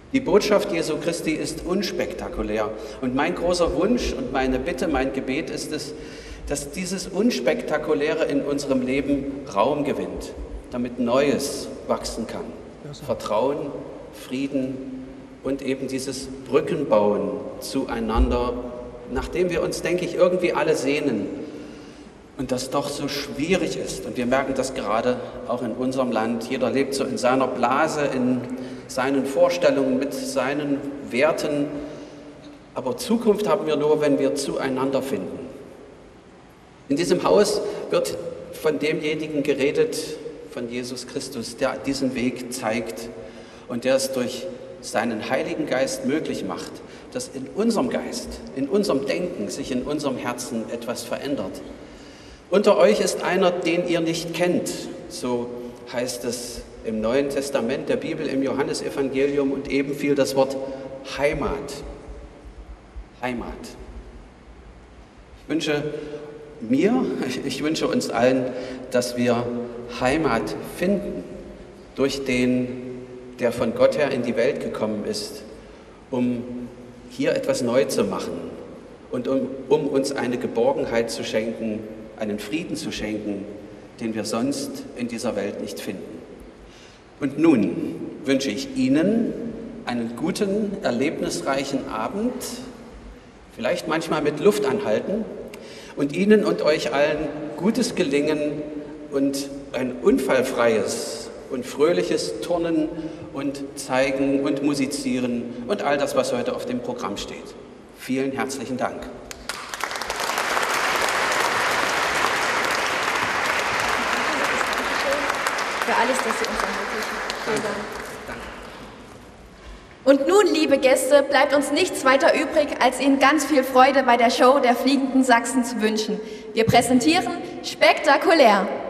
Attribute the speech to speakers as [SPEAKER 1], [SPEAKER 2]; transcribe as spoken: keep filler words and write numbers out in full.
[SPEAKER 1] Die Botschaft Jesu Christi ist unspektakulär. Und mein großer Wunsch und meine Bitte, mein Gebet ist es, dass dieses Unspektakuläre in unserem Leben Raum gewinnt, damit Neues wachsen kann. Vertrauen, Frieden und eben dieses Brückenbauen zueinander, nachdem wir uns, denke ich, irgendwie alle sehnen und das doch so schwierig ist. Und wir merken das gerade auch in unserem Land. Jeder lebt so in seiner Blase, in seinen Vorstellungen, mit seinen Werten. Aber Zukunft haben wir nur, wenn wir zueinander finden. In diesem Haus wird von demjenigen geredet, von Jesus Christus, der diesen Weg zeigt und der es durch seinen Heiligen Geist möglich macht, dass in unserem Geist, in unserem Denken, sich in unserem Herzen etwas verändert. Unter euch ist einer, den ihr nicht kennt, so heißt es im Neuen Testament der Bibel, im Johannesevangelium, und eben fiel das Wort Heimat. Heimat. Ich wünsche mir, ich wünsche uns allen, dass wir Heimat finden durch den, der von Gott her in die Welt gekommen ist, um hier etwas neu zu machen und um, um uns eine Geborgenheit zu schenken, einen Frieden zu schenken, den wir sonst in dieser Welt nicht finden. Und nun wünsche ich Ihnen einen guten, erlebnisreichen Abend, vielleicht manchmal mit Luft anhalten, und Ihnen und euch allen gutes Gelingen und ein unfallfreies und fröhliches Turnen und Zeigen und Musizieren und all das, was heute auf dem Programm steht. Vielen herzlichen Dank.
[SPEAKER 2] Für alles, das Sie uns ermöglichen. Vielen Dank. Und nun, liebe Gäste, bleibt uns nichts weiter übrig, als Ihnen ganz viel Freude bei der Show der Fliegenden Sachsen zu wünschen. Wir präsentieren Spektakulär.